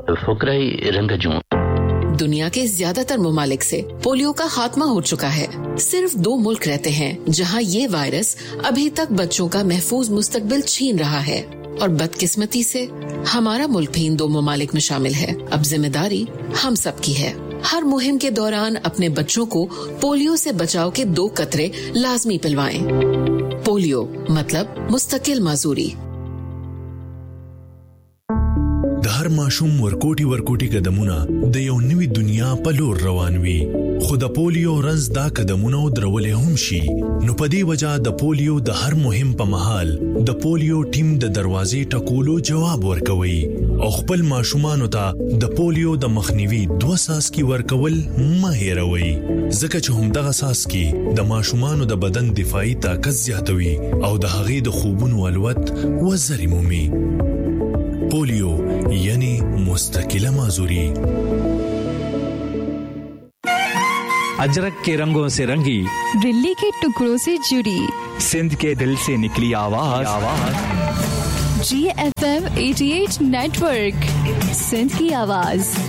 फुकराई रंगजूं। दुनिया के ज्यादातर ममालिक से पोलियो का खात्मा हो चुका है। सिर्फ 2 मुल्क रहते हैं जहां ये वायरस अभी तक बच्चों का महफूज मुस्तकबिल छीन रहा है, और बदकिस्मती से हमारा मुल्क भी इन 2 ममालिक में शामिल है। अब जिम्मेदारी हम सब की है। हर मुहिम के दौरान अपने बच्चों को पोलियो से बचाव के 2 कतरे लाजमी पिलवाएं। पोलियो मतलब मुस्तकिल माजूरी। हर माशूम ورکوټي قدمونه د یو نوې دنیا په لور روان وي. خو د پولیو رنځ دا قدمونه درولې هم شي. نو په دې وجہ د پولیو د هر مهم په مهال د پولیو ټیم د دروازې ټکولو جواب ورکوي او خپل ماشومان ته د پولیو د مخنیوي 2 ساسکي ورکول مه هېروي. ځکه چې هم دغه ساسکي د ماشومان د بدن دفاعي طاقت زیاتوي او د هغې د خوبونو الوت وزري مومي. पोलियो यानी मुस्तकिल माजूरी। अजरक के रंगों से रंगी, दिल्ली के टुकड़ों से जुड़ी, सिंध के दिल से निकली आवाज। GFM 88 नेटवर्क, सिंध की आवाज।